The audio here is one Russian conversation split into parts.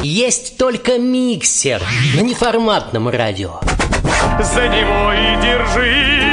Есть только миксер на неформатном радио. За него и держи.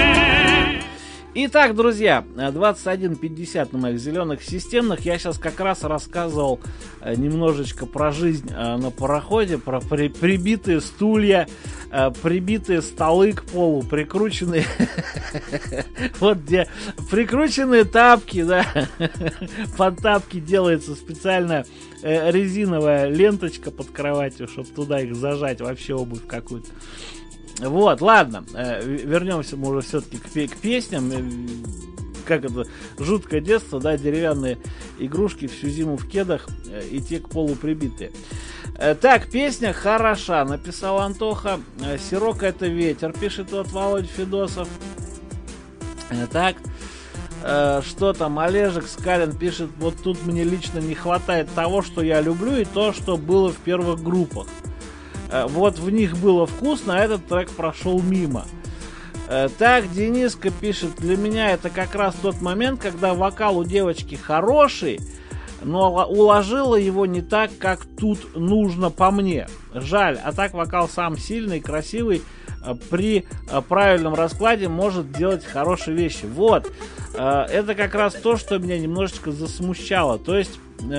Итак, друзья, 21:50 на моих зеленых системных. Я сейчас как раз рассказывал немножечко про жизнь на пароходе, про прибитые стулья, прибитые столы к полу, прикрученные вот где прикрученные тапки, да, под тапки делается специальная резиновая ленточка под кроватью, чтобы туда их зажать, вообще обувь какую-то. Вот, ладно, вернемся мы уже все-таки к песням. Как это, жуткое детство, да, деревянные игрушки всю зиму в кедах и те к полу прибитые. Так, песня хороша, написал Антоха. Сирока — это ветер, пишет вот Володя Федосов. Так, что там, Олежек Скалин пишет: вот тут мне лично не хватает того, что я люблю, и то, что было в первых группах. Вот в них было вкусно, а этот трек прошел мимо. Так, Дениска пишет: для меня это как раз тот момент, когда вокал у девочки хороший, но уложила его не так, как тут нужно по мне. Жаль, а так вокал сам сильный, красивый, при правильном раскладе может делать хорошие вещи. Вот, это как раз то, что меня немножечко засмущало. То есть,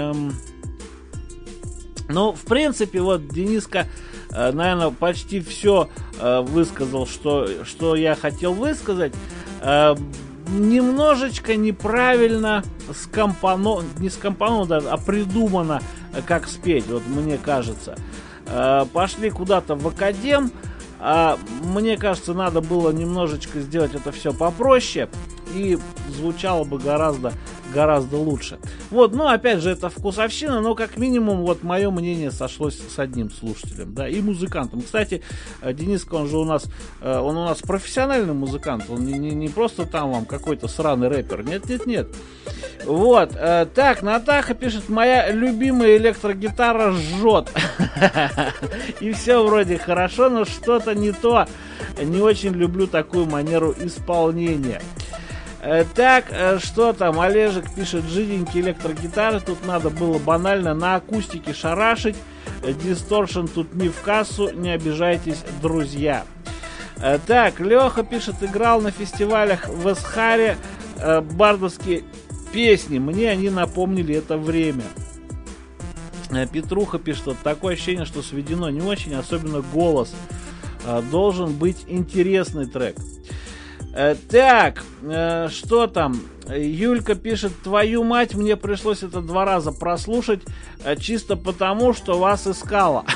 ну, в принципе, вот Дениска, наверное, почти все высказал, что я хотел высказать. Немножечко неправильно не скомпоновано даже, а придумано, как спеть, вот мне кажется. Пошли куда-то в академ, а мне кажется, надо было немножечко сделать это все попроще, и звучало бы гораздо лучше. Вот, ну, опять же, это вкусовщина, но как минимум, вот, мое мнение сошлось с одним слушателем, да, и музыкантом. Кстати, Дениска, он у нас профессиональный музыкант, он не просто там вам какой-то сраный рэпер, нет. Вот, так, Натаха пишет: моя любимая электрогитара жжет. И все вроде хорошо, но что-то не то. Не очень люблю такую манеру исполнения. Так, что там, Олежек пишет: жиденькие электрогитары, тут надо было банально на акустике шарашить, дисторшн тут не в кассу, не обижайтесь, друзья. Так, Леха пишет: играл на фестивалях в Эсхаре бардовские песни, мне они напомнили это время. Петруха пишет: вот такое ощущение, что сведено не очень, особенно голос. Должен быть интересный трек. Так, что там? Юлька пишет: твою мать, мне пришлось это 2 раза прослушать, чисто потому, что вас искала.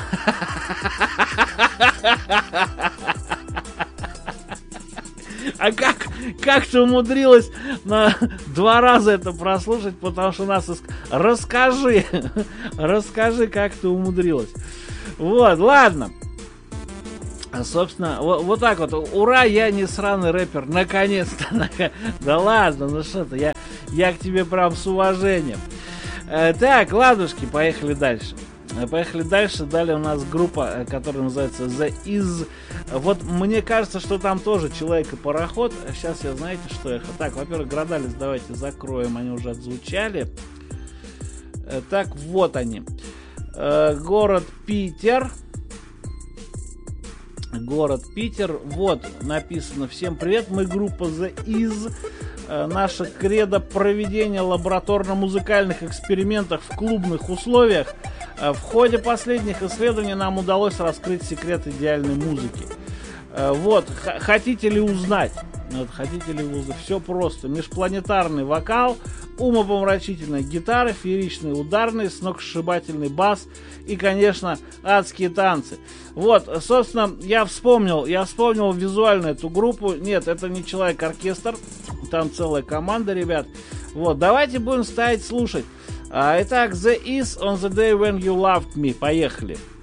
А как ты умудрилась на 2 раза это прослушать, потому что нас искала? Расскажи, как ты умудрилась. Вот, ладно. Собственно, вот так вот. Ура, я не сраный рэпер. Наконец-то. Да ладно, ну что ты, я к тебе прям с уважением. Так, ладушки, поехали дальше. Далее у нас группа, которая называется The Is. Вот мне кажется, что там тоже Человек и пароход. Сейчас я, знаете, что я... Так, во-первых, Градалис давайте закроем, они уже отзвучали. Так, вот они. Город Питер. Вот написано: всем привет, мы группа The Is. Наша кредо — проведение лабораторно-музыкальных экспериментов в клубных условиях. В ходе последних исследований нам удалось раскрыть секрет идеальной музыки. Вот, хотите ли узнать? Все просто. Межпланетарный вокал, умопомрачительная гитара, фееричные ударные, сногсшибательный бас и, конечно, адские танцы. Вот, собственно, я вспомнил визуально эту группу. Нет, это не Человек-оркестр, там целая команда ребят. Вот, давайте будем ставить, слушать. Итак, The Is on the Day When You Loved Me. Поехали.